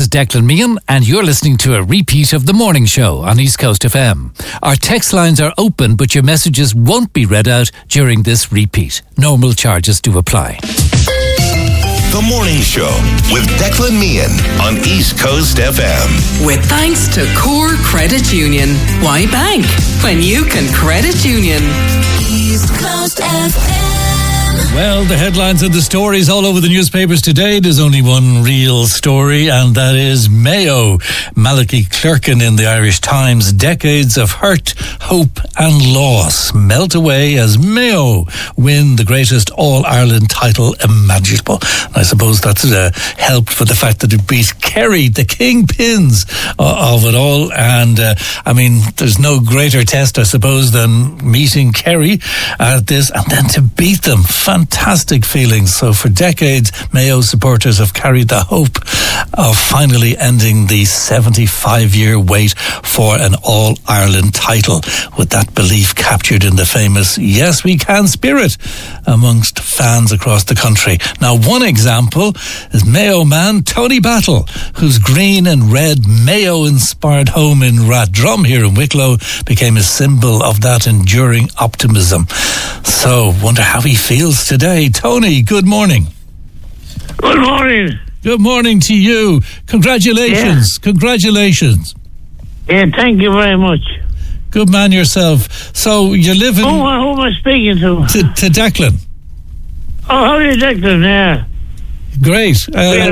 Declan Meehan, and you're listening to a repeat of The Morning Show on East Coast FM. Our text lines are open, but your messages won't be read out during this repeat. Normal charges do apply. The Morning Show with Declan Meehan on East Coast FM. With thanks to Core Credit Union. Why bank when you can credit union? East Coast FM. Well, the headlines and the stories all over the newspapers today. There's only one real story, and that is Mayo. Malachy Clerkin in the Irish Times. Decades of hurt, hope and loss melt away as Mayo win the greatest All-Ireland title imaginable. I suppose that's helped for the fact that it beat Kerry, the kingpins of it all. And, there's no greater test, I suppose, than meeting Kerry at this and then to beat them. Fantastic feelings. So for decades, Mayo supporters have carried the hope of finally ending the 75-year wait for an All-Ireland title, with that belief captured in the famous "Yes, we can" spirit amongst fans across the country. Now, one example is Mayo man Tony Battle, whose green and red Mayo-inspired home in Rathdrum here in Wicklow became a symbol of that enduring optimism. So, wonder how he feels today. Tony, good morning. Good morning. Good morning to you. Congratulations. Yeah. Congratulations. Yeah, thank you very much. Good man yourself. So you live in... Who am I speaking to? To Declan. Oh, how are you, Declan? Yeah. Great.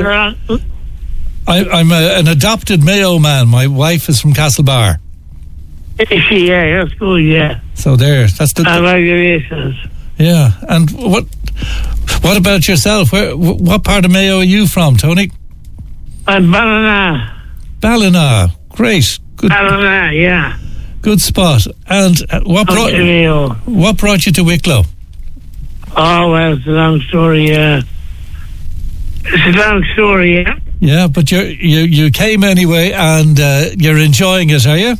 I'm an adopted Mayo man. My wife is from Castlebar. Is she? Yeah, that's good, yeah. So there, that's the... Congratulations. Yeah, and what about yourself? What part of Mayo are you from, Tony? I'm Ballina. Ballina, great. Good. Ballina, yeah. Good spot. And what brought you to Wicklow? Oh, well, it's a long story, yeah. It's a long story, yeah. Yeah, but you came anyway, and you're enjoying it, are you?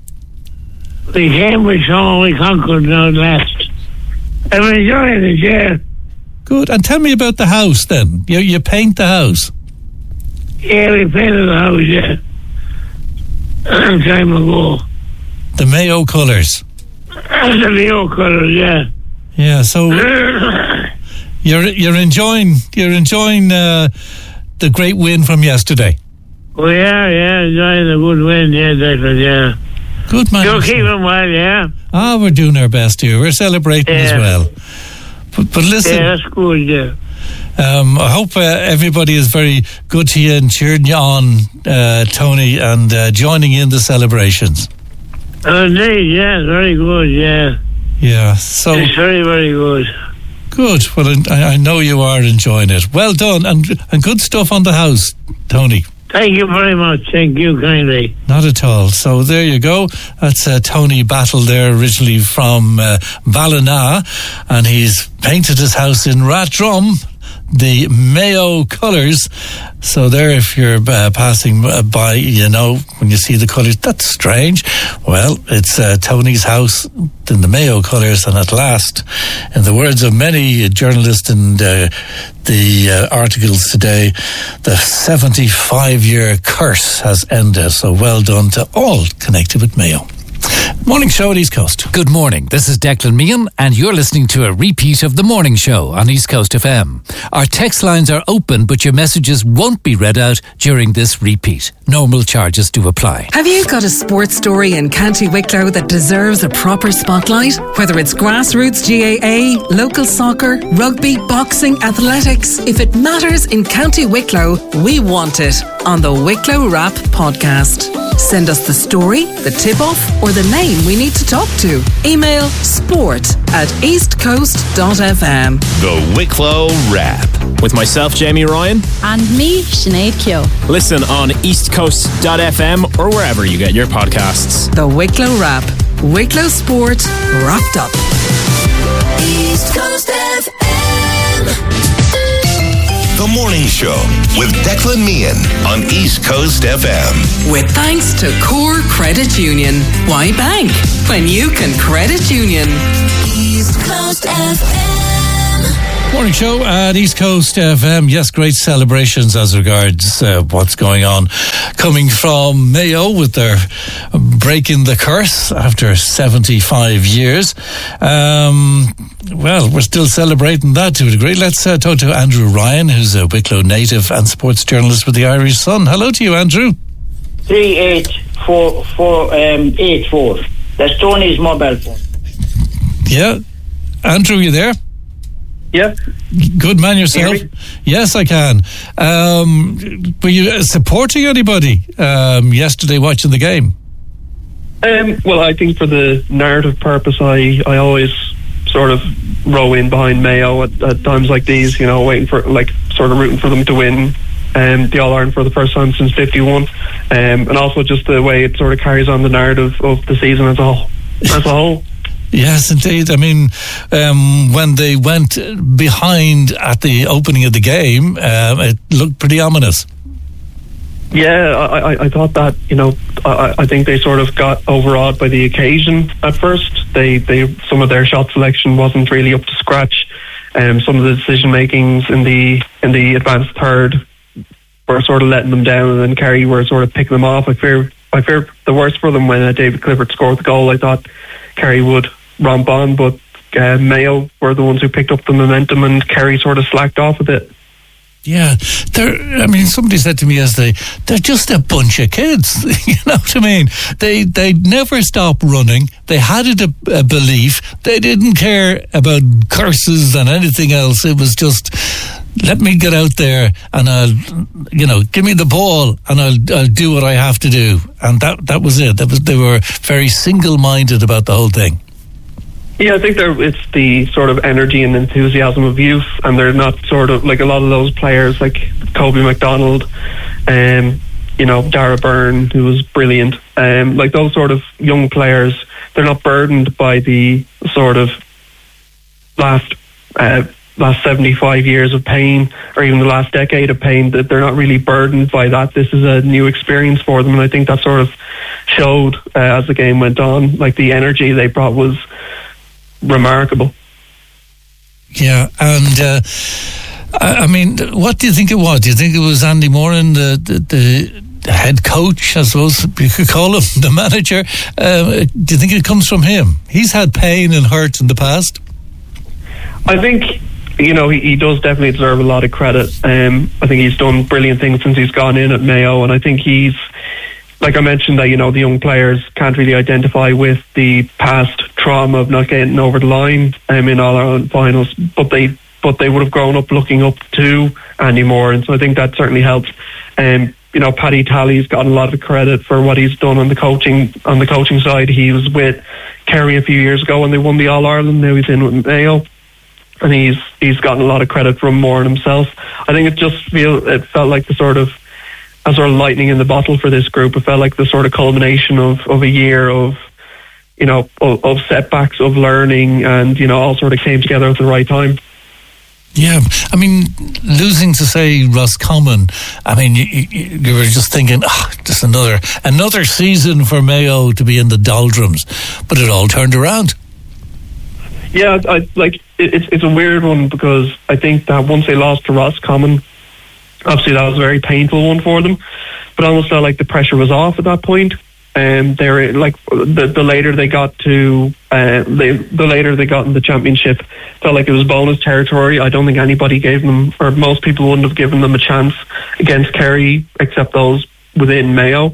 We came with someone, we conquered now last. I'm enjoying it, yeah. Good. And tell me about the house then. You paint the house? Yeah, we painted the house, yeah. A long time ago. The Mayo colours? The Mayo colours, yeah. Yeah, so you're enjoying the great win from yesterday? We are, yeah, enjoying the good win, yeah, Declan, yeah. Good man. You're keeping well, yeah? We're doing our best here. We're celebrating as well. But listen... Yeah, that's good, yeah. I hope everybody is very good to you and cheering you on, Tony, and joining in the celebrations. Indeed, yeah, very good, yeah. Yeah, so... It's very, very good. Good. Well, I know you are enjoying it. Well done, and good stuff on the house, Tony. Thank you very much. Thank you kindly. Not at all. So there you go. That's Tony Battle there, originally from Ballina, and he's painted his house in Rathdrum, the Mayo colours. So there, if you're passing by, you know, when you see the colours, that's strange. Well, it's Tony's house in the Mayo colours, and at last, in the words of many journalists and the articles today, the 75-year curse has ended. So well done to all connected with Mayo. Morning Show at East Coast. Good morning. This is Declan Meehan, and you're listening to a repeat of The Morning Show on East Coast FM. Our text lines are open, but your messages won't be read out during this repeat. Normal charges do apply. Have you got a sports story in County Wicklow that deserves a proper spotlight? Whether it's grassroots GAA, local soccer, rugby, boxing, athletics, if it matters in County Wicklow, we want it on the Wicklow Wrap podcast. Send us the story, the tip-off, or the name we need to talk to. Email sport@eastcoast.fm. The Wicklow Wrap. With myself, Jamie Ryan. And me, Sinead Keogh. Listen on eastcoast.fm or wherever you get your podcasts. The Wicklow Wrap. Wicklow Sport wrapped up. East Coast FM. The Morning Show with Declan Meehan on East Coast FM. With thanks to Core Credit Union. Why bank when you can credit union? East Coast FM. Morning show at East Coast FM. Yes, great celebrations as regards what's going on. Coming from Mayo with their breaking the curse after 75 years. Well, we're still celebrating that to a degree. Let's talk to Andrew Ryan, who's a Wicklow native and sports journalist with the Irish Sun. Hello to you, Andrew. 38484. That's Tony's mobile phone. Yeah. Andrew, you there? Yeah. Good man yourself. Yes, I can. Were you supporting anybody yesterday watching the game? Well, I think for the narrative purpose, I always sort of row in behind Mayo at times like these, you know, waiting for, like, sort of rooting for them to win the All-Ireland for the first time since 51. And also just the way it sort of carries on the narrative of the season as a whole. Yes, indeed. I mean, when they went behind at the opening of the game, it looked pretty ominous. Yeah, I thought that, you know, I think they sort of got overawed by the occasion at first. They some of their shot selection wasn't really up to scratch. Some of the decision makings in the advanced third were sort of letting them down, and then Kerry were sort of picking them off. I fear the worst for them when David Clifford scored the goal. I thought Kerry would romp on, but Mayo were the ones who picked up the momentum, and Kerry sort of slacked off a bit. Yeah, somebody said to me yesterday, they're just a bunch of kids. You know what I mean? They never stop running. They had a belief. They didn't care about curses and anything else. It was just, let me get out there and I'll, you know, give me the ball and I'll do what I have to do. And that was it. They were very single-minded about the whole thing. Yeah, I think it's the sort of energy and enthusiasm of youth, and they're not sort of like a lot of those players like Kobe McDonald, you know, Dara Byrne, who was brilliant. Like those sort of young players, they're not burdened by the sort of last 75 years of pain, or even the last decade of pain. That they're not really burdened by that. This is a new experience for them, and I think that sort of showed as the game went on. Like the energy they brought was remarkable. Yeah, and I mean, what do you think it was? Do you think it was Andy Moran, the head coach, I suppose you could call him, the manager? Do you think it comes from him? He's had pain and hurt in the past. I think, you know, he does definitely deserve a lot of credit. I think he's done brilliant things since he's gone in at Mayo, and I think he's, like I mentioned, that, you know, the young players can't really identify with the past trauma of not getting over the line in All-Ireland finals, but they would have grown up looking up to Andy Moore, and so I think that certainly helped. You know, Paddy Tally's gotten a lot of credit for what he's done on the coaching side. He was with Kerry a few years ago when they won the All-Ireland. Now he's in with Mayo, and he's gotten a lot of credit from Moore and himself. I think it felt like the sort of lightning in the bottle for this group. It felt like the sort of culmination of a year of, you know, of setbacks, of learning, and, you know, all sort of came together at the right time. Yeah, I mean, losing to, say, Roscommon, I mean, you were just thinking, just another season for Mayo to be in the doldrums, but it all turned around. Yeah, it's a weird one, because I think that once they lost to Roscommon, obviously that was a very painful one for them, but I almost felt like the pressure was off at that point. They're like the later they got to the later they got in the championship, felt like it was bonus territory. I don't think anybody gave them, or most people wouldn't have given them a chance against Kerry, except those within Mayo.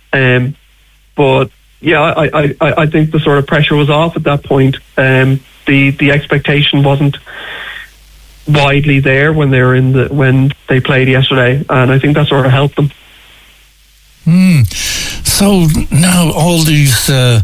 But yeah, I think the sort of pressure was off at that point. The expectation wasn't widely there when when they played yesterday, and I think that sort of helped them. So now all these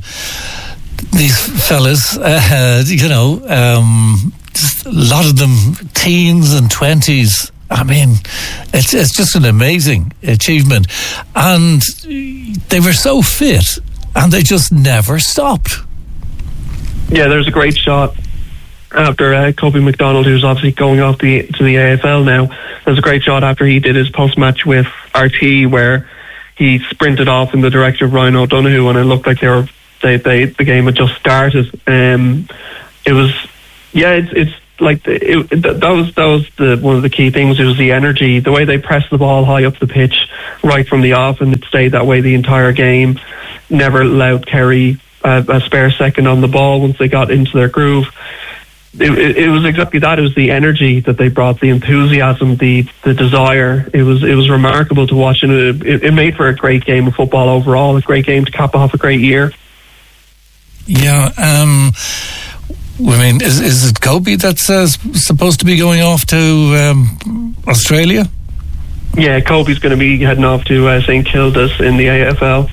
fellas, you know, just a lot of them teens and 20s. I mean, it's just an amazing achievement, and they were so fit, and they just never stopped. Yeah, there's a great shot after Kobe McDonald, who's obviously going off to the AFL now. There's a great shot after he did his post-match with RT, where he sprinted off in the direction of Ryan O'Donoghue, and it looked like the game had just started. It was, yeah, it's like that was one of the key things. It was the energy, the way they pressed the ball high up the pitch right from the off, and it stayed that way the entire game. Never allowed Kerry a spare second on the ball once they got into their groove. It was exactly that. It was the energy that they brought, the enthusiasm, the desire. It was remarkable to watch, and it made for a great game of football overall. A great game to cap off a great year. Yeah. I mean, is it Kobe that's supposed to be going off to Australia? Yeah, Kobe's going to be heading off to St Kilda's in the AFL.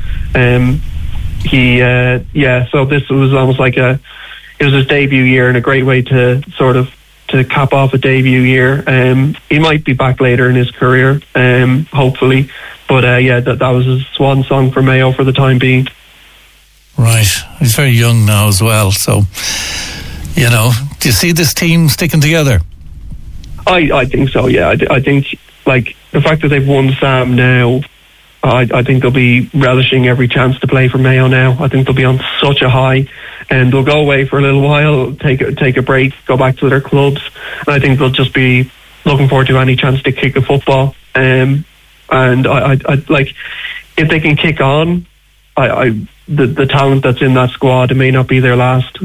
So this was almost like it was his debut year, and a great way to cap off a debut year. He might be back later in his career, hopefully. But that was his swan song for Mayo for the time being. Right. He's very young now as well. So, you know, do you see this team sticking together? I think so, yeah. I think, like, the fact that they've won Sam now, I think they'll be relishing every chance to play for Mayo now. I think they'll be on such a high, and they'll go away for a little while, take a break, go back to their clubs, and I think they'll just be looking forward to any chance to kick a football. And I like, if they can kick on, the talent that's in that squad, it may not be their last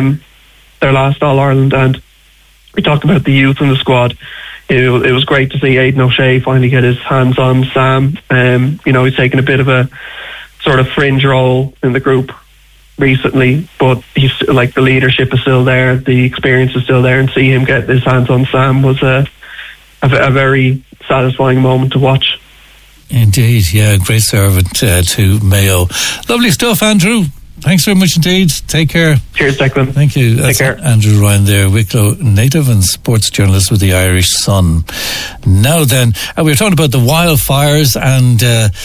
All-Ireland, and we talked about the youth in the squad. It was great to see Aidan O'Shea finally get his hands on Sam. He's taken a bit of a sort of fringe role in the group recently, but he's like, the leadership is still there, the experience is still there, and see him get his hands on Sam was a very satisfying moment to watch. Indeed, yeah, great servant to Mayo. Lovely stuff, Andrew. Thanks very much indeed. Take care. Cheers, Declan. Thank you. Take care. Andrew Ryan there, Wicklow native and sports journalist with the Irish Sun. Now then, we were talking about the wildfires and,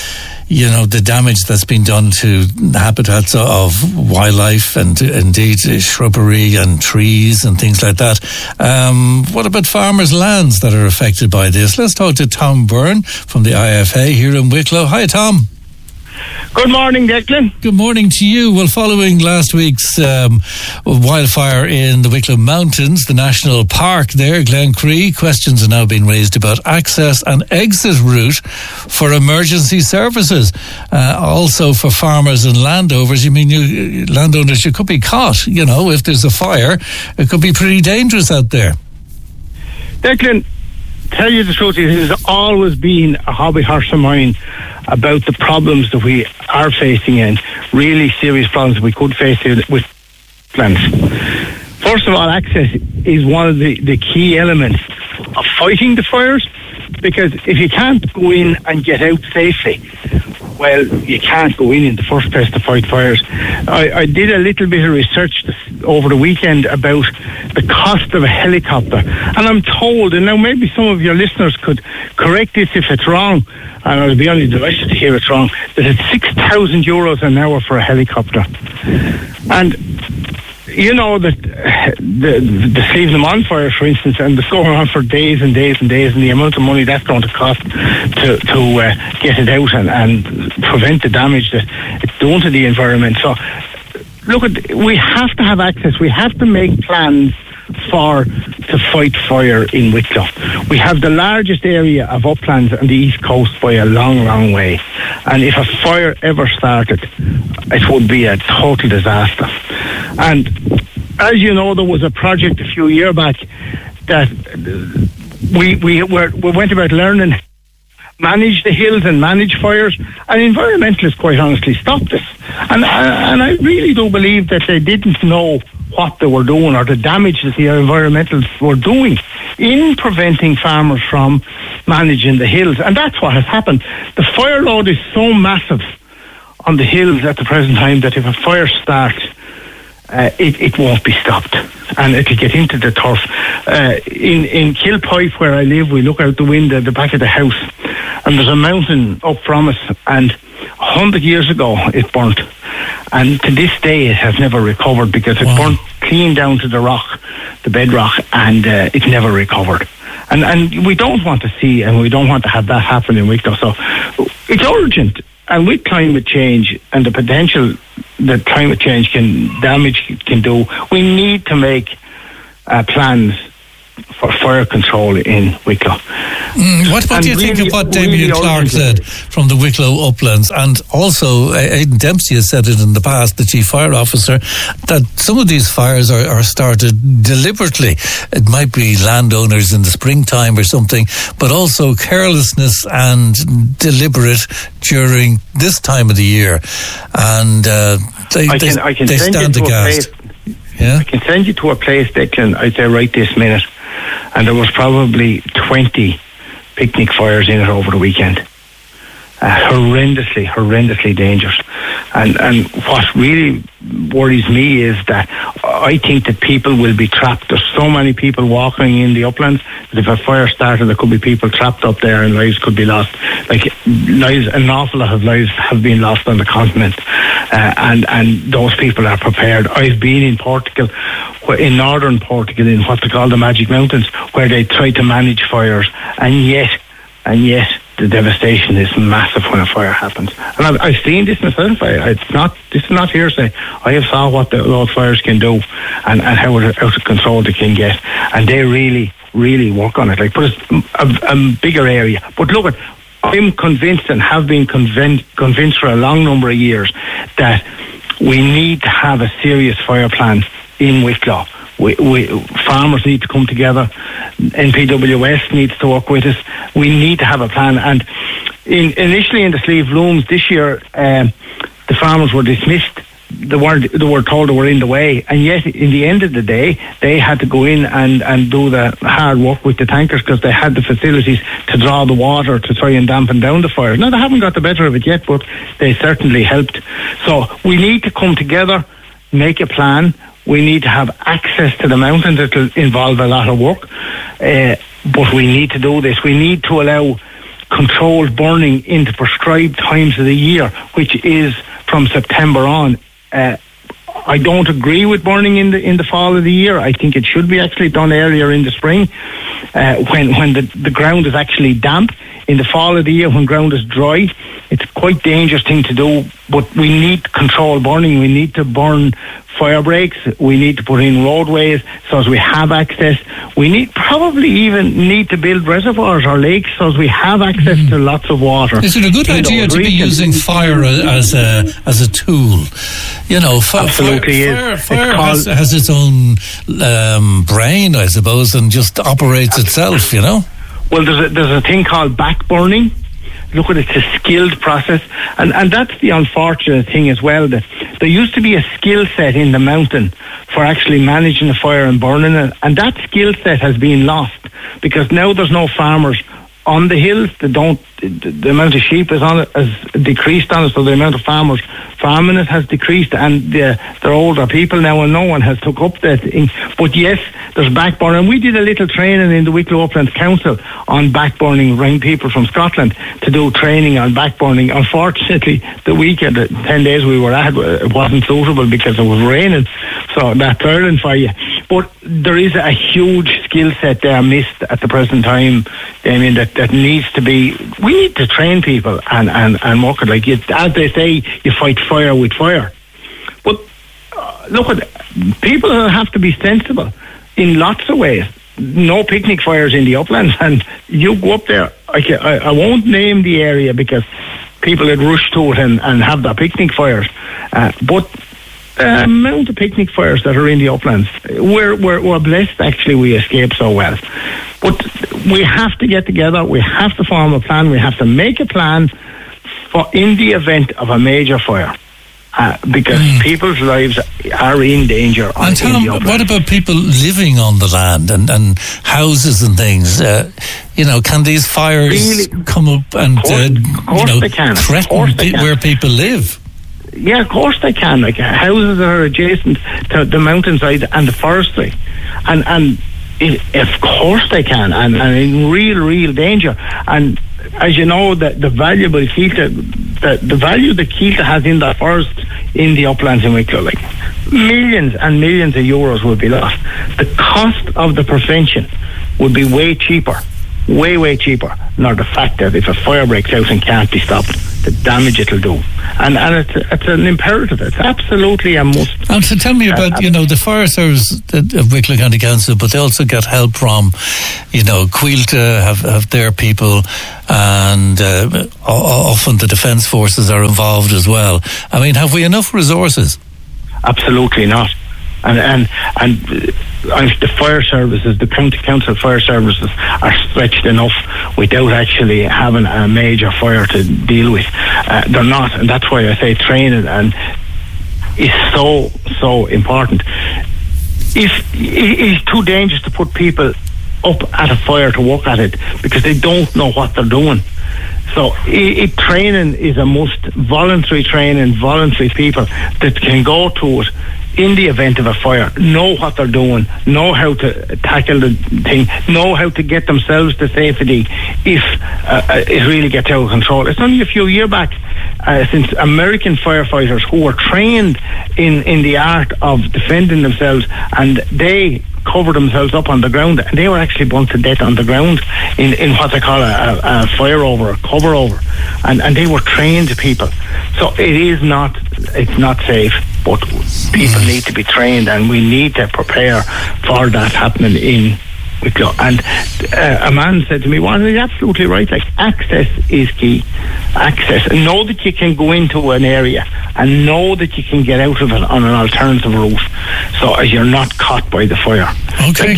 the damage that's been done to the habitats of wildlife and indeed shrubbery and trees and things like that. What about farmers' lands that are affected by this? Let's talk to Tom Byrne from the IFA here in Wicklow. Hi, Tom. Good morning, Declan. Good morning to you. Well, following last week's wildfire in the Wicklow Mountains, the national park there, Glencree, questions are now being raised about access and exit route for emergency services. Also for farmers and landowners. Landowners, you could be caught, if there's a fire. It could be pretty dangerous out there. Declan, tell you the truth, it has always been a hobby horse of mine about the problems that we are facing, and really serious problems we could face with plants. First of all, access is one of the key elements of fighting the fires, because if you can't go in and get out safely, well, you can't go in the first place to fight fires. I did a little bit of research over the weekend about the cost of a helicopter, and I'm told, and now maybe some of your listeners could correct this if it's wrong, and I'll be only delighted to hear it's wrong, that it's €6,000 an hour for a helicopter. And you know that the Slievenham fire, for instance, and it's going on for days and days and days, and the amount of money that's going to cost to get it out and prevent the damage that it's doing to the environment. So, we have to have access. We have to make plans to fight fire in Wicklow. We have the largest area of uplands on the east coast by a long, long way. And if a fire ever started, it would be a total disaster. And as you know, there was a project a few years back that we went about learning manage the hills and manage fires, and environmentalists quite honestly stopped this. And I really do believe that they didn't know what they were doing or the damage that the environmentalists were doing in preventing farmers from managing the hills. And that's what has happened. The fire load is so massive on the hills at the present time that if a fire starts, it won't be stopped, and it'll get into the turf. In Kilpipe, where I live, we look out the window at the back of the house, and there's a mountain up from us, and 100 years ago it burnt, and to this day it has never recovered, because it burnt clean down to the rock, the bedrock, and it never recovered. And we don't want to see, and we don't want to have that happen in Wicklow. So it's urgent. And with climate change and the potential that climate change can do, we need to make plans for fire control in Wicklow. What do you think of what Damien Clark said from the Wicklow Uplands? And also, Aidan Dempsey has said it in the past, the Chief Fire Officer, that some of these fires are started deliberately. It might be landowners in the springtime or something, but also carelessness and deliberate during this time of the year. And they stand aghast. Yeah? I can send you to a place, Declan, I'd say right this minute, and there was probably 20 picnic fires in it over the weekend. Horrendously dangerous. And what really worries me is that I think that people will be trapped. There's so many people walking in the uplands that if a fire started, there could be people trapped up there and lives could be lost. Like an awful lot of lives have been lost on the continent, and those people are prepared. I've been in Portugal, in northern Portugal, in what they call the Magic Mountains, where they try to manage fires, and yet the devastation is massive when a fire happens. And I've seen this myself. This is not hearsay. I have saw what those fires can do and how out of control they can get. And they really work on it. Like, but it's a bigger area. But look, I'm convinced and have been convinced for a long number of years that we need to have a serious fire plan in Wicklow. Farmers need to come together. NPWS needs to work with us. We need to have a plan. And initially in the Slieve Looms this year, the farmers were dismissed. They were told they were in the way, and yet in the end of the day they had to go in and do the hard work with the tankers because they had the facilities to draw the water to try and dampen down the fire. Now, they haven't got the better of it yet, but they certainly helped. So we need to come together, make a plan. We need to have access to the mountains. It will involve a lot of work, but we need to do this. We need to allow controlled burning into prescribed times of the year, which is from September on. I don't agree with burning in the fall of the year. I think it should be actually done earlier in the spring, when the ground is actually damp. In the fall of the year, when ground is dry, it's quite dangerous thing to do. But we need controlled burning. We need to burn fire breaks. We need to put in roadways so as we have access. We probably even need to build reservoirs or lakes so as we have access to lots of water. Is it a good idea to be using fire as a tool? You know, absolutely fire has its own brain, I suppose, and just operates itself. You know. Well, there's a thing called back burning. Look at it, it's a skilled process, and that's the unfortunate thing as well, that there used to be a skill set in the mountain for actually managing the fire and burning it, and that skill set has been lost because now there's no farmers on the hills. The amount of sheep has decreased on it, so the amount of farmers farming it has decreased, and they're older people now, and no one has took up that thing. But yes, there's backburning. We did a little training in the Wicklow Uplands Council on backburning, bring people from Scotland to do training on backburning. Unfortunately, the weekend, 10 days we were at, it wasn't suitable because it was raining, so that's Ireland for you. But there is a huge skill set there missed at the present time, Damien, that needs to be. We need to train people and work it. Like as they say, you fight fire with fire. But look, people have to be sensible in lots of ways. No picnic fires in the uplands, and you go up there. I won't name the area because people would rush to it and have their picnic fires. But the amount of picnic fires that are in the uplands, we're blessed actually we escaped so well. But we have to get together, we have to form a plan, we have to make a plan for in the event of a major fire. Because people's lives are in danger. And tell them, what about people living on the land and houses and things? Can these fires really come up and threaten where people live? Yeah, of course they can. Like houses that are adjacent to the mountainside and the forestry, and of course they can, and in real danger. And as you know, the valuable Keelta, the value that Keelta has in that forest in the uplands in Wicklow, like millions and millions of euros would be lost. The cost of the prevention would be way cheaper, way cheaper. Nor the fact that if a fire breaks out and can't be stopped, the damage it'll do. And it's an imperative. It's absolutely a must. And so tell me about, the fire service of Wicklow County Council, but they also get help from, Quilta have their people, and often the Defence Forces are involved as well. I mean, have we enough resources? Absolutely not. And the fire services, the county council fire services, are stretched enough without actually having a major fire to deal with. They're not, and that's why I say training is so important. It's too dangerous to put people up at a fire to work at it because they don't know what they're doing. So training is a must. Voluntary training, voluntary people that can go to it in the event of a fire, know what they're doing, know how to tackle the thing, know how to get themselves to safety if it really gets out of control. It's only a few years back since American firefighters who were trained in the art of defending themselves, and they covered themselves up on the ground, and they were actually burnt to death on the ground in what they call a fire over, a cover over, and they were trained people. So it's not safe, but people need to be trained, and we need to prepare for that happening in Wicklow. And a man said to me, well, he's absolutely right, like, access is key. Access. And know that you can go into an area and know that you can get out of it on an alternative route, so as you're not caught by the fire. Okay.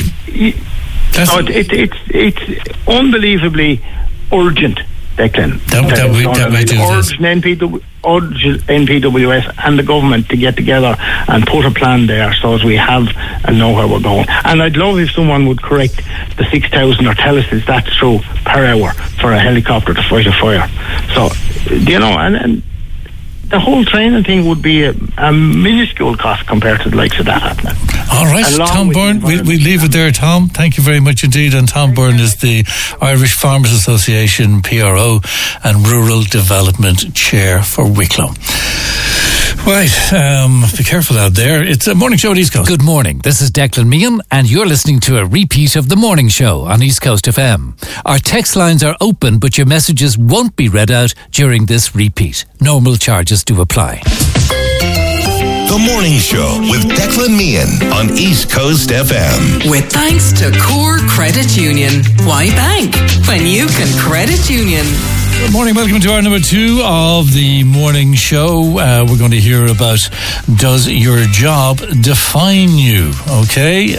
It's unbelievably urgent, Declan. Urge NPWS and the government to get together and put a plan there so as we have and know where we're going. And I'd love if someone would correct the 6,000 or tell us is that true per hour for a helicopter to fight a fire. So, and the whole training thing would be a minuscule cost compared to the likes of that happening. All right, Tom Byrne, we leave it there, Tom. Thank you very much indeed. And Tom Byrne is the Irish Farmers Association PRO and Rural Development Chair for Wicklow. Right, be careful out there. It's a morning show at East Coast. Good morning. This is Declan Meehan, and you're listening to a repeat of the morning show on East Coast FM. Our text lines are open, but your messages won't be read out during this repeat. Normal charges do apply. The Morning Show with Declan Meehan on East Coast FM. With thanks to Core Credit Union. Why bank when you can credit union? Good morning, welcome to our number 2 of the morning show. We're going to hear about, does your job define you? Okay,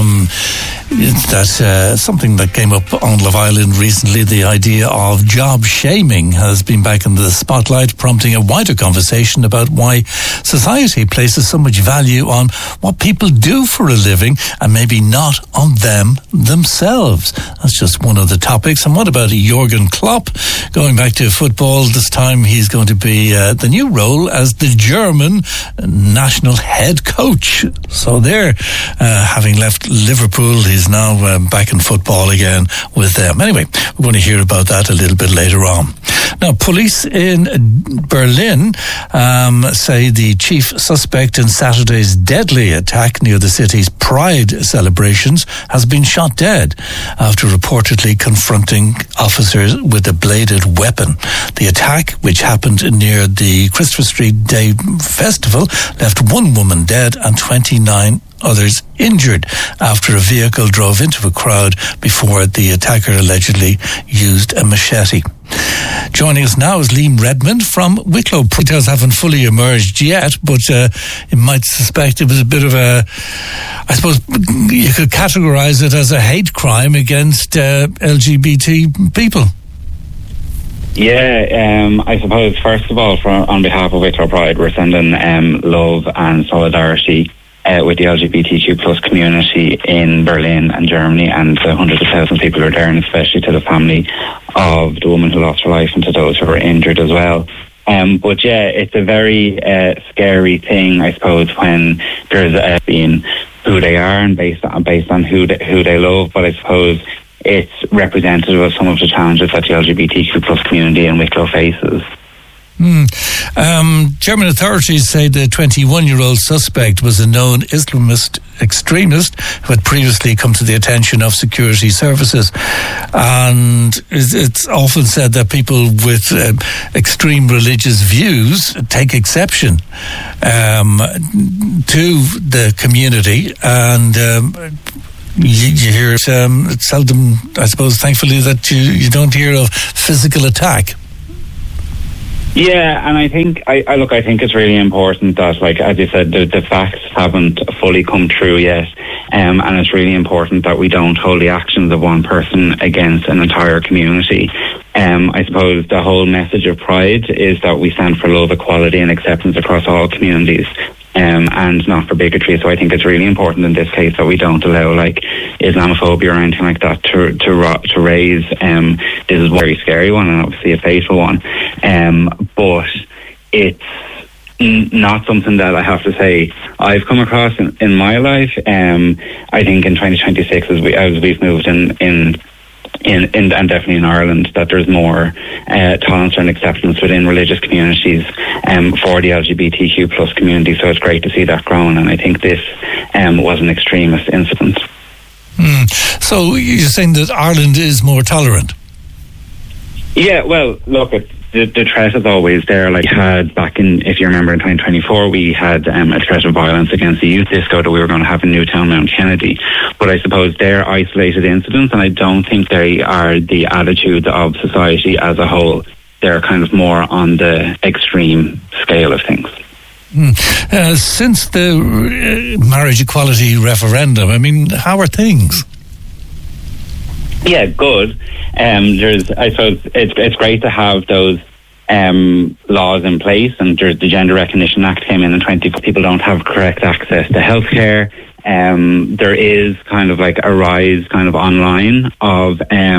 that's something that came up on Love Island recently. The idea of job shaming has been back in the spotlight, prompting a wider conversation about why society places so much value on what people do for a living and maybe not on them themselves. That's just one of the topics. And what about Jurgen Klopp? Going back to football, this time he's going to be the new role as the German national head coach. So there, having left Liverpool, he's now back in football again with them. Anyway, we're going to hear about that a little bit later on. Now, police in Berlin say the chief suspect in Saturday's deadly attack near the city's Pride celebrations has been shot dead after reportedly confronting officers with a bladed weapon. The attack, which happened near the Christopher Street Day Festival, left one woman dead and 29 others injured after a vehicle drove into a crowd before the attacker allegedly used a machete. Joining us now is Liam Redmond from Wicklow. Details haven't fully emerged yet, but you might suspect it was a bit of a, I suppose you could categorise it as a hate crime against LGBT people. Yeah, I suppose first of all, on behalf of Wicklow Pride, we're sending love and solidarity with the LGBTQ plus community in Berlin and Germany, and the hundreds of thousands of people who are there, and especially to the family of the woman who lost her life and to those who were injured as well. But yeah, it's a very scary thing, I suppose, when there's being who they are and based on who they love. But I suppose it's representative of some of the challenges that the LGBTQ plus community in Wicklow faces. German authorities say the 21-year-old suspect was a known Islamist extremist who had previously come to the attention of security services. And it's often said that people with extreme religious views take exception to the community, and you hear it's seldom, I suppose, thankfully, that you don't hear of physical attack. Yeah, and I think I think it's really important that, like as you said, the facts haven't fully come true yet, and it's really important that we don't hold the actions of one person against an entire community. I suppose the whole message of Pride is that we stand for love, equality and acceptance across all communities, and not for bigotry. So I think it's really important in this case that we don't allow like Islamophobia or anything like that to raise. This is a very scary one and obviously a fatal one, but it's not something that I have to say I've come across in my life. I think in 2026 as we've moved in and definitely in Ireland, that there's more tolerance and acceptance within religious communities for the LGBTQ plus community. So it's great to see that growing, and I think this was an extremist incident. So you're saying that Ireland is more tolerant? Yeah, well, look, the threat is always there. Like, had back in, if you remember, in 2024, we had a threat of violence against the youth disco that we were going to have in Newtown, Mount Kennedy. But I suppose they're isolated incidents, and I don't think they are the attitudes of society as a whole. They're kind of more on the extreme scale of things. Since the marriage equality referendum, I mean, how are things? Yeah, good. I suppose it's great to have those laws in place, and the Gender Recognition Act came in 20. People don't have correct access to healthcare. There is kind of like a rise kind of online of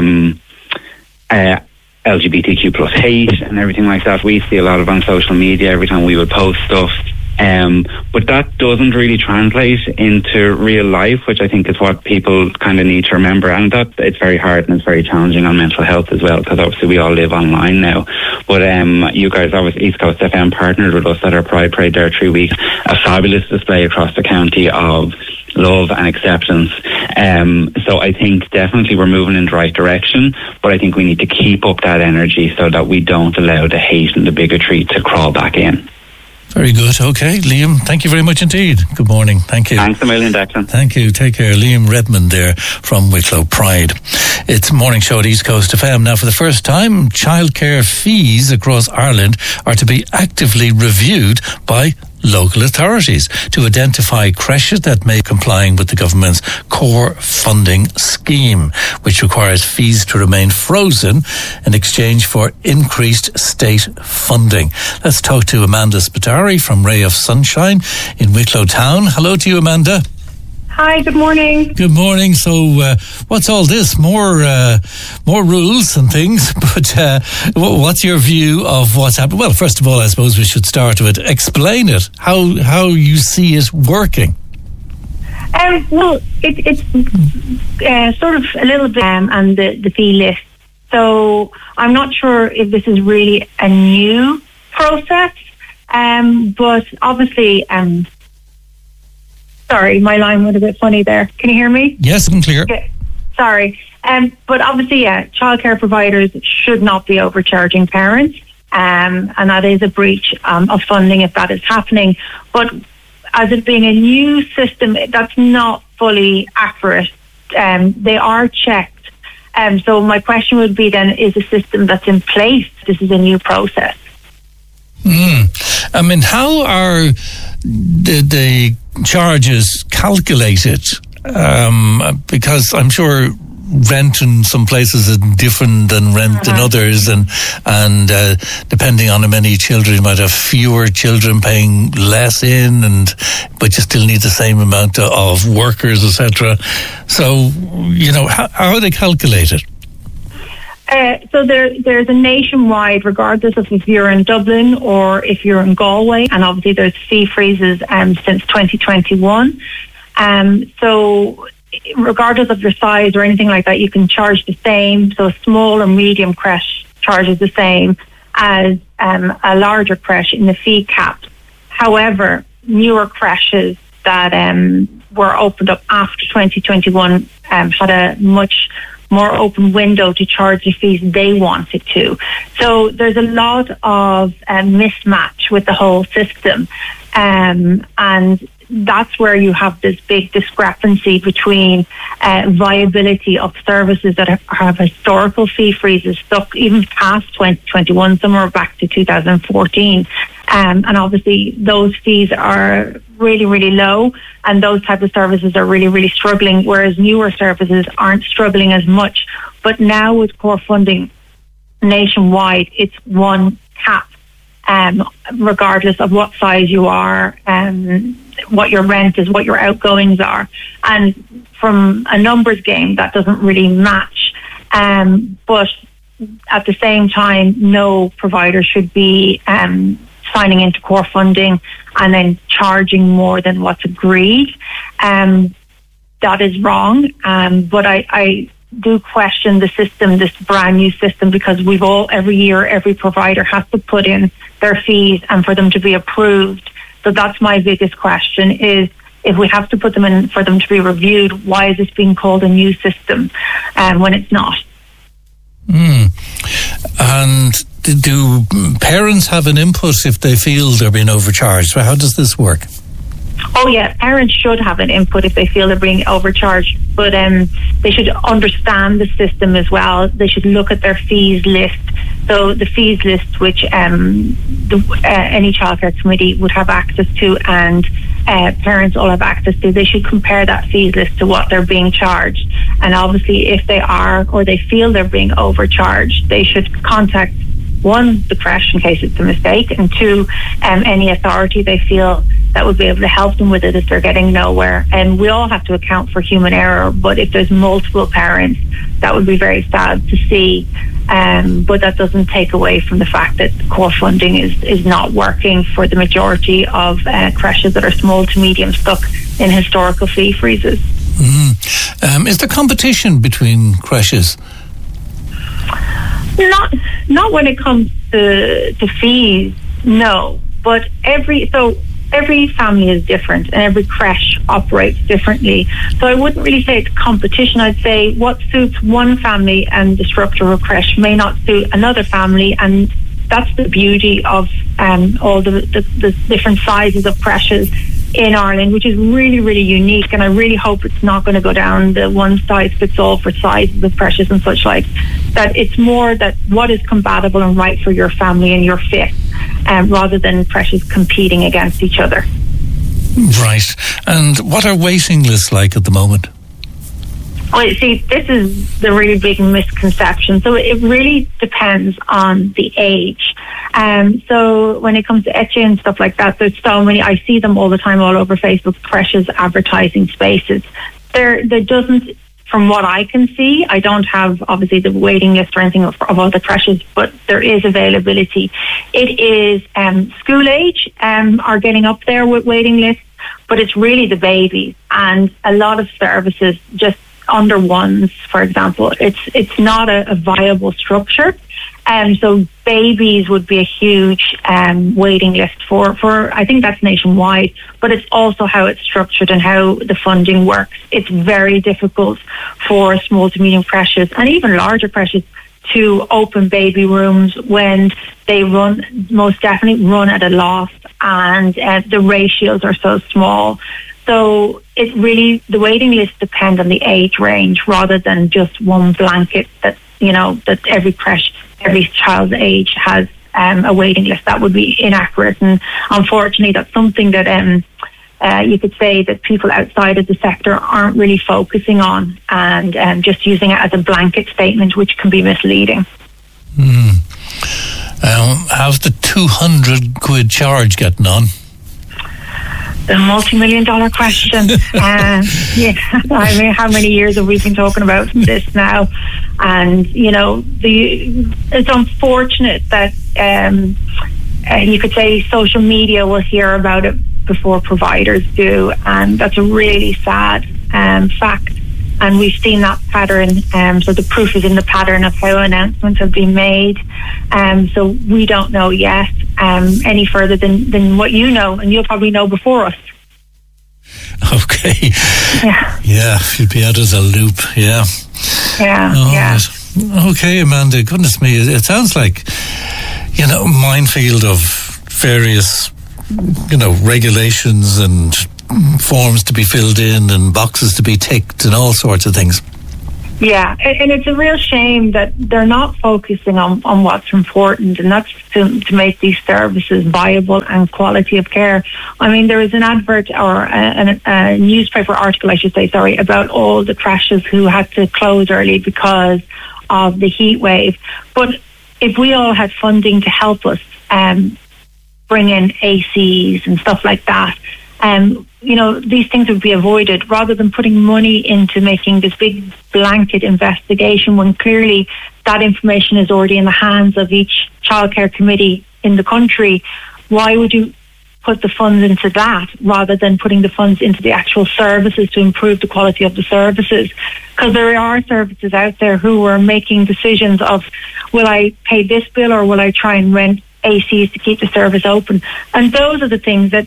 LGBTQ plus hate and everything like that. We see a lot of on social media every time we would post stuff. But that doesn't really translate into real life, which I think is what people kind of need to remember. And that it's very hard and it's very challenging on mental health as well, because obviously we all live online now. But you guys, obviously East Coast FM partnered with us at our Pride Parade there 3 weeks. A fabulous display across the county of love and acceptance. So I think definitely we're moving in the right direction, but I think we need to keep up that energy so that we don't allow the hate and the bigotry to crawl back in. Very good. Okay, Liam, thank you very much indeed. Good morning. Thank you. Thanks a million, Declan. Thank you. Take care. Liam Redmond there from Wicklow Pride. It's Morning Show at East Coast FM. Now, for the first time, childcare fees across Ireland are to be actively reviewed by local authorities to identify creches that may be complying with the government's core funding scheme, which requires fees to remain frozen in exchange for increased state funding. Let's talk to Amanda Spitari from Ray of Sunshine in Wicklow Town. Hello to you, Amanda. Hi, good morning. Good morning. So, what's all this? More rules and things, but what's your view of what's happened? Well, first of all, I suppose we should start with explain it, how you see it working. Well, it's sort of a little bit and the fee list. So I'm not sure if this is really a new process, but obviously... Sorry, my line was a bit funny there. Can you hear me? Yes, I'm clear. Okay. Sorry. But obviously, childcare providers should not be overcharging parents, and that is a breach of funding if that is happening. But as it being a new system, that's not fully accurate. They are checked. So my question would be then, is a system that's in place? This is a new process. I mean, how are the charges calculated? Because I'm sure rent in some places is different than rent in others, and depending on how many children, you might have fewer children paying less in, but you still need the same amount of workers, etc. So, how are they calculated? So there's a nationwide, regardless of if you're in Dublin or if you're in Galway, and obviously there's fee freezes since 2021. So regardless of your size or anything like that, you can charge the same. So a small or medium creche charges the same as a larger creche in the fee cap. However, newer creches that were opened up after 2021 had a much more open window to charge the fees they wanted to. So there's a lot of mismatch with the whole system. And that's where you have this big discrepancy between viability of services that have historical fee freezes stuck even past 2021, some are back to 2014. And obviously those fees are really, really low, and those type of services are really, really struggling, whereas newer services aren't struggling as much. But now with core funding nationwide, it's one cap, regardless of what size you are, what your rent is, what your outgoings are. And from a numbers game, that doesn't really match. But at the same time, no provider should be signing into core funding and then charging more than what's agreed. That is wrong. But I do question the system, this brand new system, because every year, every provider has to put in their fees and for them to be approved. So that's my biggest question, is if we have to put them in for them to be reviewed, why is this being called a new system when it's not? And do parents have an input if they feel they're being overcharged? How does this work? Oh yeah, parents should have an input if they feel they're being overcharged, but they should understand the system as well. They should look at their fees list. So the fees list, which any childcare committee would have access to, and parents all have access to, they should compare that fees list to what they're being charged. And obviously, if they are or they feel they're being overcharged, they should contact, one, the creche in case it's a mistake, and two, any authority they feel that would be able to help them with it if they're getting nowhere. And we all have to account for human error, but if there's multiple parents, that would be very sad to see. But that doesn't take away from the fact that core funding is not working for the majority of creches that are small to medium stuck in historical fee freezes. Is there competition between creches? Not when it comes to fees, no. But every family is different and every creche operates differently. So I wouldn't really say it's competition. I'd say what suits one family and the structure of a creche may not suit another family, and that's the beauty of all the different sizes of creches in Ireland, which is really, really unique. And I really hope it's not going to go down the one size fits all for sizes of creches and such like. That it's more that what is compatible and right for your family and your fit, rather than creches competing against each other. Right. And what are waiting lists like at the moment? Well, see, this is the really big misconception. So it really depends on the age. So when it comes to Etche and stuff like that, there's so many. I see them all the time all over Facebook, creches advertising spaces. There doesn't, from what I can see, I don't have obviously the waiting list or anything of all the creches, but there is availability. It is school age are getting up there with waiting lists, but it's really the babies, and a lot of services just under ones, for example, it's not a viable structure. So babies would be a huge waiting list for I think that's nationwide, but it's also how it's structured and how the funding works. It's very difficult for small to medium creches and even larger creches to open baby rooms when they most definitely run at a loss, and the ratios are so small. So it really, the waiting lists depend on the age range rather than just one blanket that, that every creche, every child's age has a waiting list. That would be inaccurate. And unfortunately, that's something that you could say that people outside of the sector aren't really focusing on, and just using it as a blanket statement, which can be misleading. How's the 200 quid charge getting on? The multi-million-dollar question. I mean, how many years have we been talking about this now? And it's unfortunate that you could say social media will hear about it before providers do, and that's a really sad fact. And we've seen that pattern. So the proof is in the pattern of how announcements have been made. So we don't know yet any further than what you know, and you'll probably know before us. Okay. Yeah. Yeah, you'd be out of the loop. Yeah. Yeah. Oh, yeah. Right. Okay, Amanda. Goodness me, it sounds like, minefield of various, regulations and forms to be filled in and boxes to be ticked and all sorts of things. Yeah, and it's a real shame that they're not focusing on what's important, and that's to make these services viable and quality of care. I mean, there was an advert or a newspaper article, I should say, about all the crashes who had to close early because of the heat wave. But if we all had funding to help us bring in ACs and stuff like that, these things would be avoided rather than putting money into making this big blanket investigation when clearly that information is already in the hands of each childcare committee in the country. Why would you put the funds into that rather than putting the funds into the actual services to improve the quality of the services? Because there are services out there who are making decisions of, will I pay this bill or will I try and rent ACs to keep the service open? And those are the things that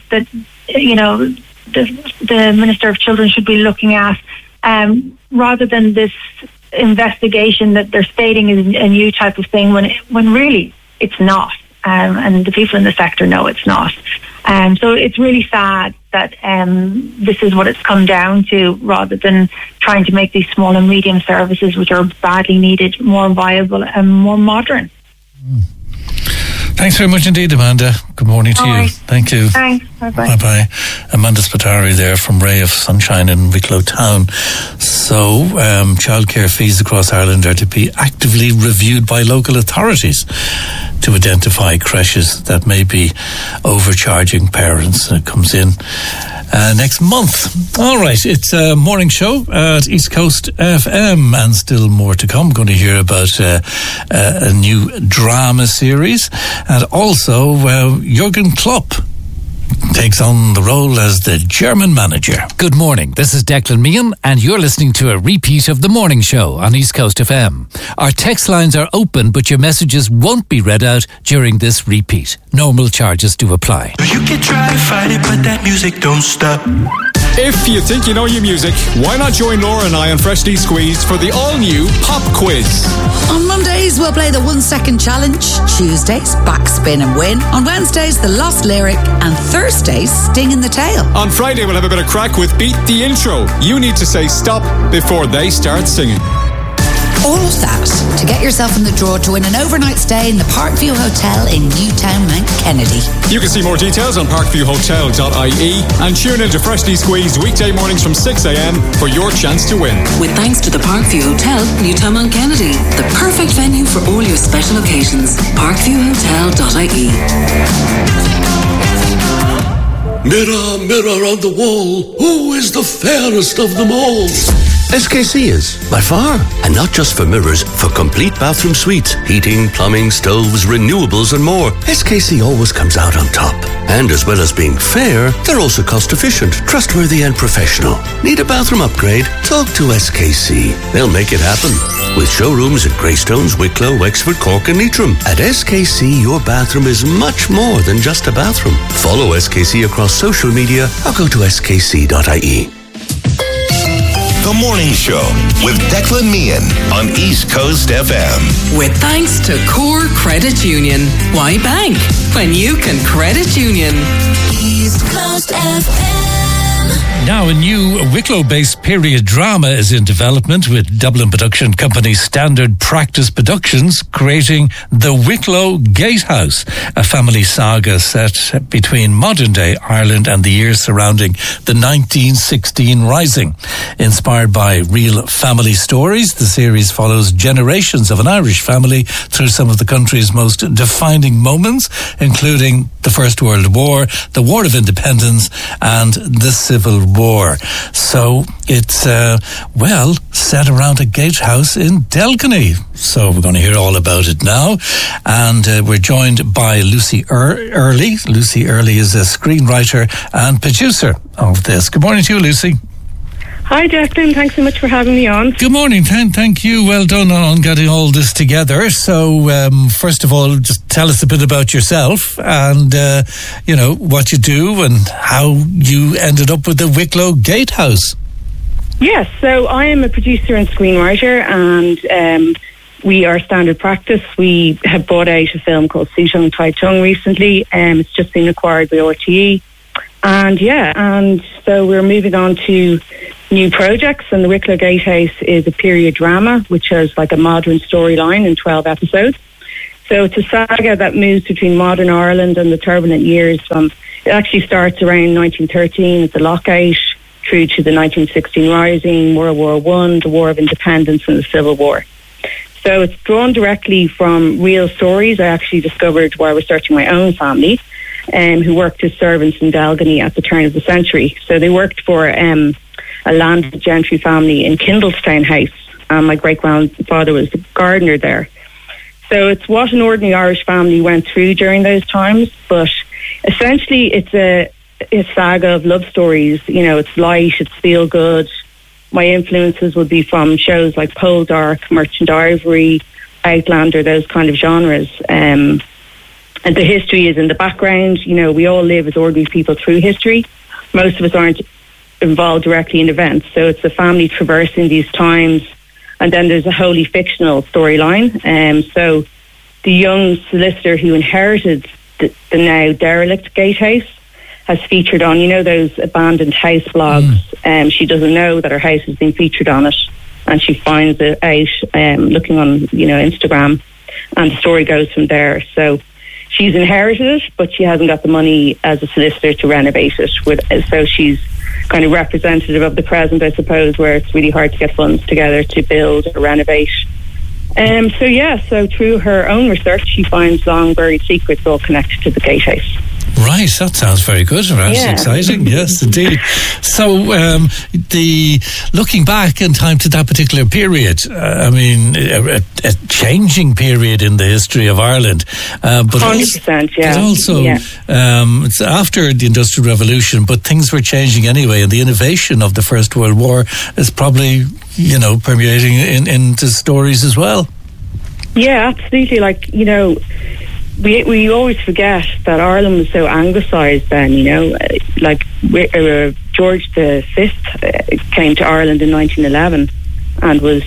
the Minister of Children should be looking at, rather than this investigation that they're stating is a new type of thing when really it's not, and the people in the sector know it's not. So it's really sad that this is what it's come down to, rather than trying to make these small and medium services, which are badly needed, more viable and more modern. Thanks very much indeed, Amanda. Good morning to you. Thank you. Thanks. Bye-bye. Bye-bye. Amanda Spatari there from Ray of Sunshine in Wicklow Town. So, childcare fees across Ireland are to be actively reviewed by local authorities to identify creches that may be overcharging parents. It comes in next month. All right, it's a morning show at East Coast FM, and still more to come. Going to hear about a new drama series, and also Jurgen Klopp takes on the role as the German manager. Good morning, this is Declan Meehan, and you're listening to a repeat of The Morning Show on East Coast FM. Our text lines are open, but your messages won't be read out during this repeat. Normal charges do apply. You can try to fight it, but that music don't stop. If you think you know your music, why not join Laura and I on Freshly Squeezed for the all-new Pop Quiz? On Mondays, we'll play the 1 second challenge. Tuesdays, backspin and win. On Wednesdays, the lost lyric. And Thursdays, sting in the tail. On Friday, we'll have a bit of crack with Beat the Intro. You need to say stop before they start singing. All of that to get yourself in the draw to win an overnight stay in the Parkview Hotel in Newtown, Mount Kennedy. You can see more details on parkviewhotel.ie and tune in to Freshly Squeezed weekday mornings from 6 a.m. for your chance to win. With thanks to the Parkview Hotel, Newtown, Mount Kennedy, the perfect venue for all your special occasions. parkviewhotel.ie. Mirror, mirror on the wall, who is the fairest of them all? SKC is, by far. And not just for mirrors, for complete bathroom suites, heating, plumbing, stoves, renewables and more. SKC always comes out on top. And as well as being fair, they're also cost efficient, trustworthy and professional. Need a bathroom upgrade? Talk to SKC. They'll make it happen. With showrooms at Greystones, Wicklow, Wexford, Cork and Leitrim. At SKC, your bathroom is much more than just a bathroom. Follow SKC across social media or go to skc.ie. The Morning Show with Declan Meehan on East Coast FM. With thanks to Core Credit Union. Why bank when you can credit union? East Coast FM. Now, a new Wicklow-based period drama is in development, with Dublin production company Standard Practice Productions creating The Wicklow Gatehouse, a family saga set between modern-day Ireland and the years surrounding the 1916 Rising. Inspired by real family stories, the series follows generations of an Irish family through some of the country's most defining moments, including the First World War, the War of Independence, and the Civil War. So it's, set around a gatehouse in Delcony. So we're going to hear all about it now. And we're joined by Lucy Early. Lucy Early is a screenwriter and producer of this. Good morning to you, Lucy. Hi, Declan. Thanks so much for having me on. Good morning. Thank you. Well done on getting all this together. So, first of all, just tell us a bit about yourself and, what you do and how you ended up with the Wicklow Gatehouse. Yes, so I am a producer and screenwriter, and we are Standard Practice. We have brought out a film called Situng Tai Tung recently. It's just been acquired by RTE. And so we're moving on to new projects, and the Wicklow Gatehouse is a period drama which has like a modern storyline in 12 episodes. So it's a saga that moves between modern Ireland and the turbulent years it actually starts around 1913 at the lockout through to the 1916 Rising, World War I, the War of Independence and the Civil War. So it's drawn directly from real stories I actually discovered while researching my own family, who worked as servants in Dalgany at the turn of the century. So they worked for a landed gentry family in Kindlestown House, and my great-grandfather was the gardener there. So it's what an ordinary Irish family went through during those times, but essentially it's a saga of love stories. It's light, it's feel good. My influences would be from shows like Poldark, Merchant Ivory, Outlander, those kind of genres. And the history is in the background. We all live as ordinary people through history. Most of us aren't involved directly in events. So it's a family traversing these times. And then there's a wholly fictional storyline. So the young solicitor who inherited the now derelict gatehouse has featured on, those abandoned house blogs. She doesn't know that her house has been featured on it. And she finds it out looking on, Instagram. And the story goes from there. So she's inherited it, but she hasn't got the money as a solicitor to renovate it. So she's kind of representative of the present, I suppose, where it's really hard to get funds together to build or renovate. So through her own research, she finds long buried secrets all connected to the gatehouse. Right, that sounds very good. That's exciting. Yes, indeed. So, looking back in time to that particular period, a changing period in the history of Ireland. But 100%, yeah. But also, it's after the Industrial Revolution, but things were changing anyway, and the innovation of the First World War is probably, permeating into stories as well. Yeah, absolutely. We always forget that Ireland was so anglicised then, George V came to Ireland in 1911 and was,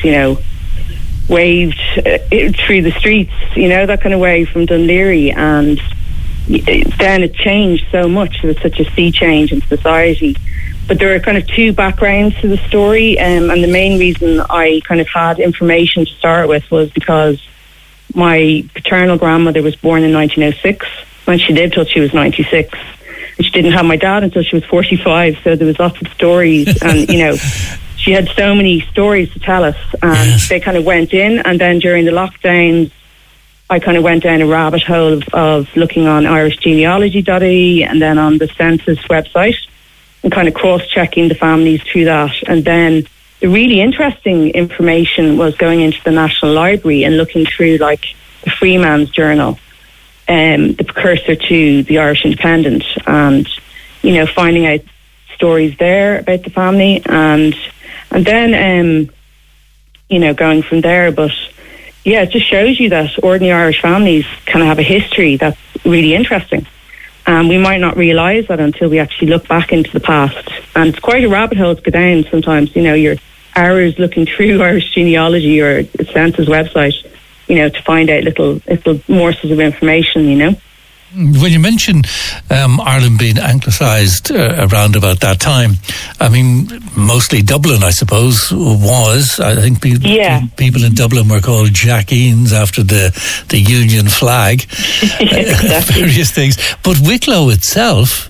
waved through the streets, that kind of way from Dunleary, and then it changed so much. There was such a sea change in society. But there are kind of two backgrounds to the story, and the main reason I kind of had information to start with was because my paternal grandmother was born in 1906, and she lived till she was 96. And she didn't have my dad until she was 45, so there was lots of stories. And, she had so many stories to tell us. And they kind of went in, and then during the lockdowns, I kind of went down a rabbit hole of looking on irishgenealogy.ie and then on the census website and kind of cross-checking the families through that. And then the really interesting information was going into the National Library and looking through like the Freeman's Journal, the precursor to the Irish Independent, and finding out stories there about the family, and then going from there. But yeah, it just shows you that ordinary Irish families kind of have a history that's really interesting. We might not realise that until we actually look back into the past. And it's quite a rabbit hole to go down sometimes. You're hours looking through Irish genealogy or Census website, to find out little morsels of information, When you mention Ireland being anglicised around about that time, mostly Dublin, I suppose, was. I think people in Dublin were called Jackeens after the Union flag, various things. But Wicklow itself,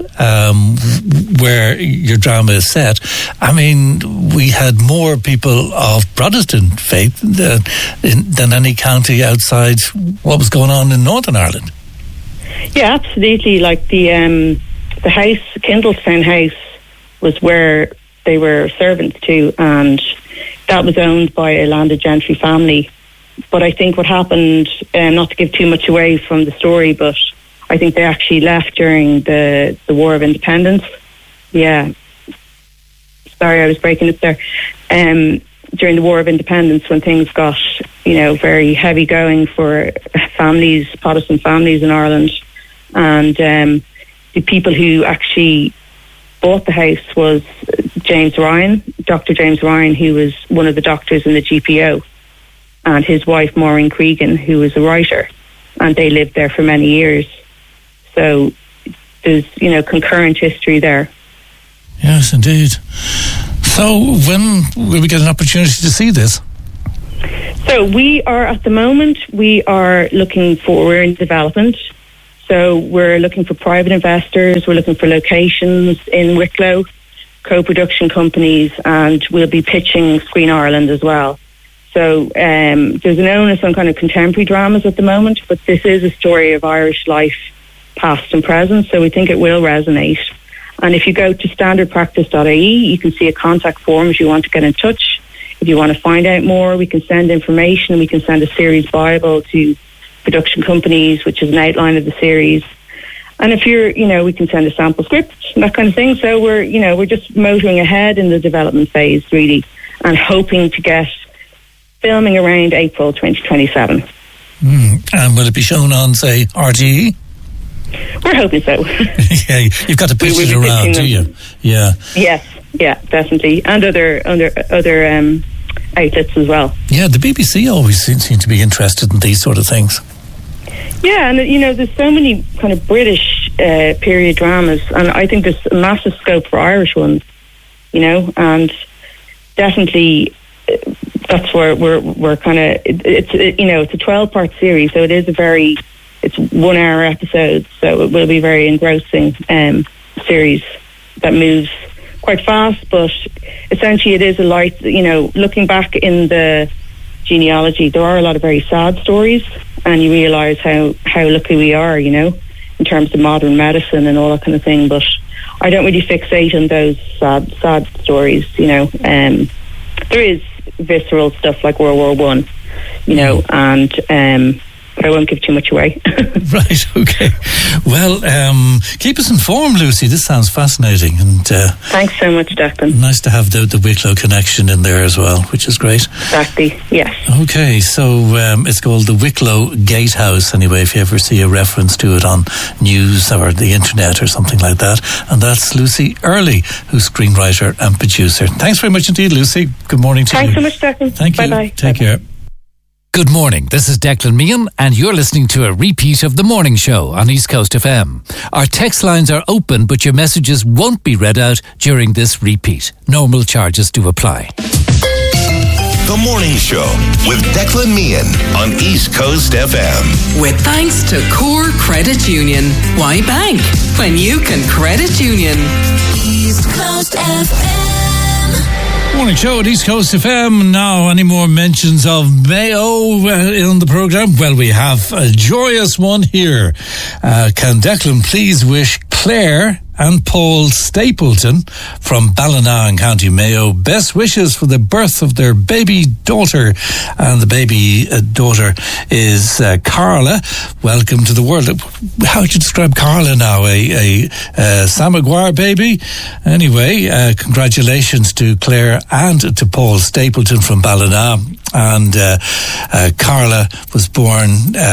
where your drama is set, we had more people of Protestant faith than any county outside what was going on in Northern Ireland. Yeah, absolutely. Like the house, Kindlestown House, was where they were servants to, and that was owned by a landed gentry family. But I think what happened, not to give too much away from the story, but I think they actually left during the War of Independence. Yeah. Sorry, I was breaking up there. During the War of Independence, when things got, very heavy going for families, Protestant families in Ireland, and the people who actually bought the house was James Ryan, Dr. James Ryan, who was one of the doctors in the GPO, and his wife Maureen Cregan, who was a writer, and they lived there for many years. So there's, concurrent history there. Yes, indeed. So when will we get an opportunity to see this? So we are, at the moment, we're in development. So we're looking for private investors, we're looking for locations in Wicklow, co-production companies, and we'll be pitching Screen Ireland as well. So there's an onus on kind of contemporary dramas at the moment, but this is a story of Irish life, past and present, so we think it will resonate. And if you go to standardpractice.ie, you can see a contact form if you want to get in touch. If you want to find out more, we can send information. We can send a series Bible to production companies, which is an outline of the series. And if you're, we can send a sample script and that kind of thing. So we're just motoring ahead in the development phase, really, and hoping to get filming around April 2027. And will it be shown on, say, RTE? We're hoping so. Yeah, you've got to pitch it around, do you? Yeah. Yes, yeah, definitely, and other outlets as well. Yeah, the BBC always seem to be interested in these sort of things. Yeah, and there's so many kind of British period dramas, and I think there's a massive scope for Irish ones. And definitely that's where we're kind of. It's a 12-part series, so it is it's 1 hour episodes, so it will be very engrossing series that moves quite fast, but essentially it is a light, looking back in the genealogy, there are a lot of very sad stories, and you realise how lucky we are, in terms of modern medicine and all that kind of thing, but I don't really fixate on those sad stories, there is visceral stuff like World War One, and but I won't give too much away. Right, okay. Well, keep us informed, Lucy. This sounds fascinating. And thanks so much, Declan. Nice to have the Wicklow connection in there as well, which is great. Exactly, yes. Okay, so it's called the Wicklow Gatehouse, anyway, if you ever see a reference to it on news or the internet or something like that. And that's Lucy Early, who's screenwriter and producer. Thanks very much indeed, Lucy. Good morning to you. Thanks so much, Declan. Thank you. Bye-bye. Take care. Good morning, this is Declan Meehan and you're listening to a repeat of The Morning Show on East Coast FM. Our text lines are open, but your messages won't be read out during this repeat. Normal charges do apply. The Morning Show with Declan Meehan on East Coast FM. With thanks to Core Credit Union. Why bank when you can credit union? East Coast FM. Morning Show at East Coast FM. Now, any more mentions of Mayo in the programme? Well, we have a joyous one here. Can Declan please wish Claire and Paul Stapleton from Ballina in County Mayo best wishes for the birth of their baby daughter, and the baby daughter is Carla. Welcome to the world. How would you describe Carla now? A Sam Maguire baby? Anyway, congratulations to Claire and to Paul Stapleton from Ballina. And Carla was born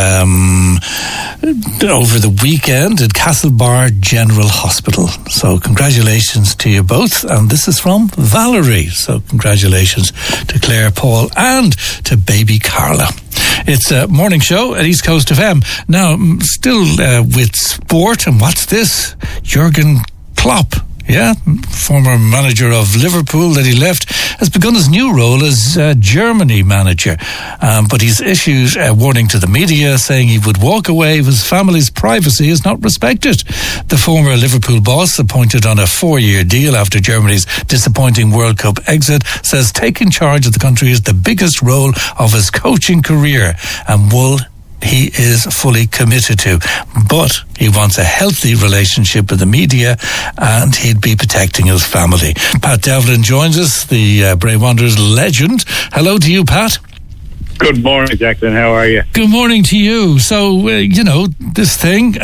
over the weekend at Castlebar General Hospital. So congratulations to you both. And this is from Valerie. So congratulations to Claire, Paul and to baby Carla. It's a morning show at East Coast FM. Now, still with sport. And what's this? Jurgen Klopp. Yeah, former manager of Liverpool that he left, has begun his new role as Germany manager. But he's issued a warning to the media saying he would walk away if his family's privacy is not respected. The former Liverpool boss, appointed on a 4-year deal after Germany's disappointing World Cup exit, says taking charge of the country is the biggest role of his coaching career and he is fully committed to. But he wants a healthy relationship with the media and he'd be protecting his family. Pat Devlin joins us, the Bray Wanderers legend. Hello to you, Pat. Good morning, Declan. How are you? Good morning to you. So, this thing,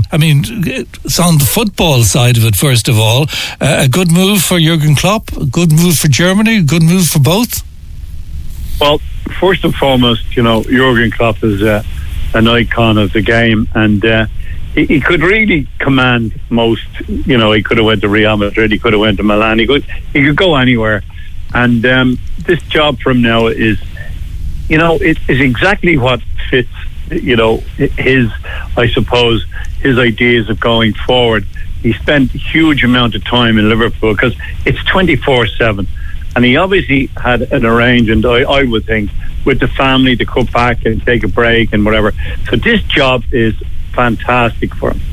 it's on the football side of it, first of all. A good move for Jurgen Klopp, a good move for Germany, a good move for both? Well, first and foremost, Jurgen Klopp is an icon of the game, and he could really command most. He could have went to Real Madrid, he could have went to Milan, he could go anywhere. And this job for him now is, it is exactly what fits, his ideas of going forward. He spent a huge amount of time in Liverpool because it's 24/7. And he obviously had an arrangement, I would think, with the family to cut back and take a break and whatever. So this job is fantastic for him.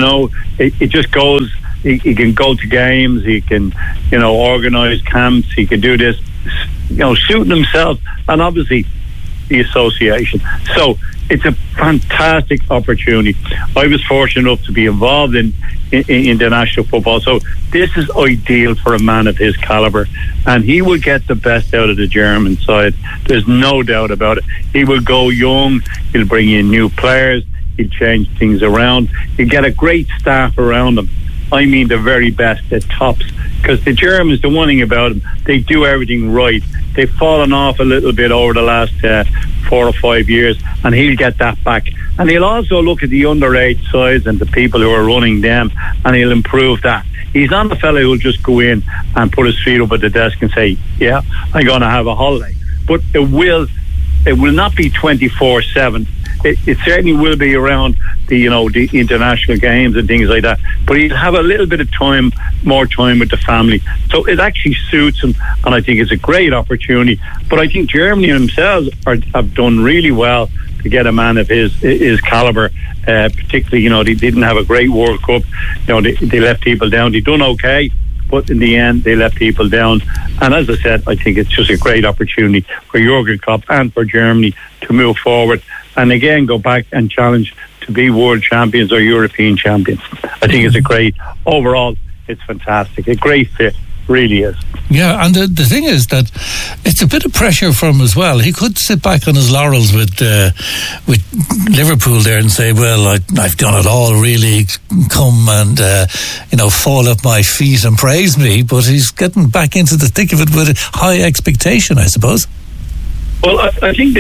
It just goes, he can go to games, he can, organise camps, he can do this, suiting himself, and obviously the association. So it's a fantastic opportunity. I was fortunate enough to be involved in international football, so this is ideal for a man of his calibre, and he will get the best out of the German side. There's no doubt about it. He will go young, he'll bring in new players, he'll change things around, he'll get a great staff around him. I mean the very best, the tops, because the Germans, the one thing about them, they do everything right. They've fallen off a little bit over the last 4 or 5 years, and he'll get that back. And he'll also look at the underage sides and the people who are running them, and he'll improve that. He's not the fellow who'll just go in and put his feet up at the desk and say, yeah, I'm going to have a holiday. But it will not be 24/7. It certainly will be around the international games and things like that. But he'll have a little bit of time, more time with the family. So it actually suits him, and I think it's a great opportunity. But I think Germany themselves have done really well to get a man of his calibre. Particularly, they didn't have a great World Cup. They let people down. They've done okay, but in the end, they let people down. And as I said, I think it's just a great opportunity for Jurgen Klopp and for Germany to move forward and again go back and challenge to be world champions or European champions. I think it's a great, overall, it's fantastic. A great fit, really is. Yeah, and the thing is that it's a bit of pressure for him as well. He could sit back on his laurels with Liverpool there and say, well, I've done it all, really, come and fall at my feet and praise me, but he's getting back into the thick of it with a high expectation, I suppose. Well, I think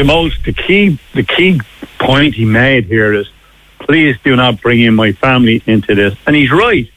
the key point he made here is, please do not bring in my family into this. And he's right.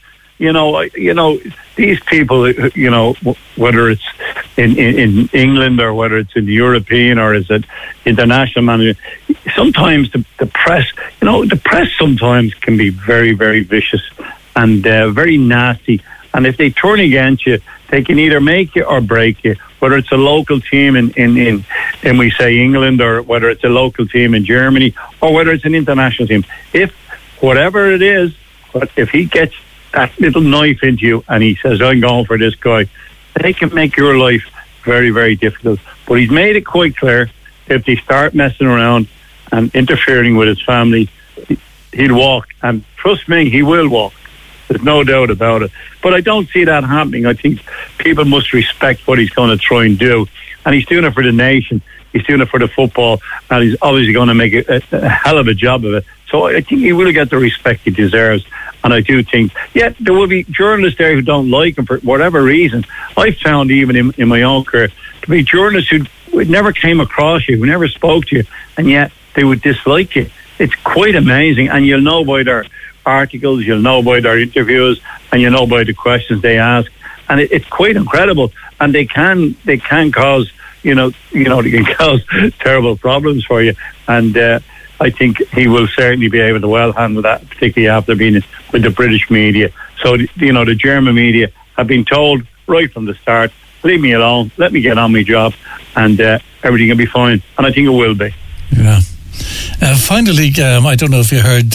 These people, whether it's in England or whether it's in the European or is it international management, sometimes the press, the press sometimes can be very, very vicious and very nasty. And if they turn against you, they can either make you or break you. Whether it's a local team in we say England, or whether it's a local team in Germany, or whether it's an international team. If whatever it is, but if he gets that little knife into you and he says, I'm going for this guy, they can make your life very, very difficult. But he's made it quite clear, if they start messing around and interfering with his family, he'll walk. And trust me, he will walk. There's no doubt about it. But I don't see that happening. I think people must respect what he's going to try and do. And he's doing it for the nation. He's doing it for the football. And he's obviously going to make a hell of a job of it. So I think he will get the respect he deserves. And I do think, there will be journalists there who don't like him for whatever reason. I've found even in my own career to be journalists who never came across you, who never spoke to you, and yet they would dislike you. It's quite amazing. And you'll know by their articles, you'll know by their interviews, and you'll know by the questions they ask. And it's quite incredible. And they can cause, they can cause terrible problems for you. And I think he will certainly be able to well handle that, particularly after being with the British media. So, the German media have been told right from the start, leave me alone, let me get on my job, and everything will be fine. And I think it will be. Yeah. Finally, I don't know if you heard,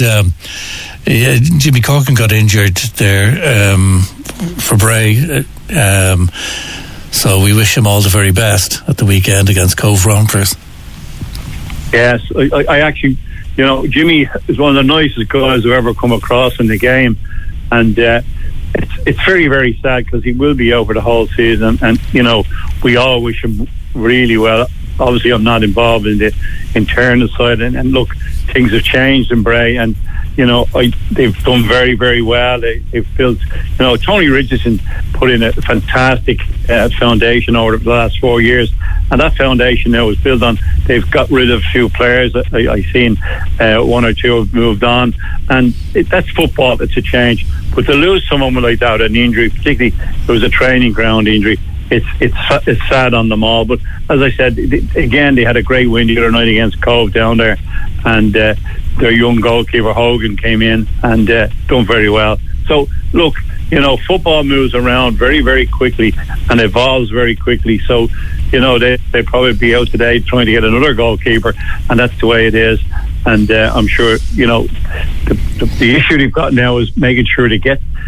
Jimmy Corkin got injured there for Bray. So we wish him all the very best at the weekend against Cove Rounders. Yes, I actually, Jimmy is one of the nicest guys I've ever come across in the game. And it's very, very sad because he will be over the whole season. And, we all wish him really well. obviously I'm not involved in the internal side, and look, things have changed in Bray, and you know, they've done very, very well. They've built, you know, Tony Richardson put in a fantastic foundation over the last 4 years, and that foundation now is built on. They've got rid of a few players. I've seen one or two have moved on, and that's football. It's a change. But to lose someone like that, an injury, particularly it was a training ground injury, it's sad on them all. But as I said, again, they had a great win the other night against Cove down there, and their young goalkeeper Hogan came in and done very well. So look, you know, football moves around very, very quickly and evolves very quickly. So, you know, they probably be out today trying to get another goalkeeper, and that's the way it is. And I'm sure, you know, the issue they've got now is making sure they get